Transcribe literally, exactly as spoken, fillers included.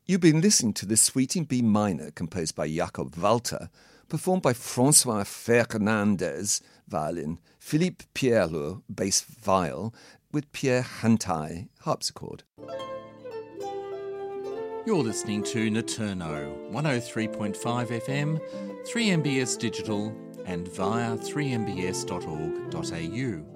You've been listening to the Suite in B minor composed by Jakob Walter, performed by François Fernandez, violin, Philippe Pierrot, bass viol, with Pierre Hantai, harpsichord. You're listening to Naturno, one oh three point five F M, three M B S Digital, and via three m b s dot org dot a u.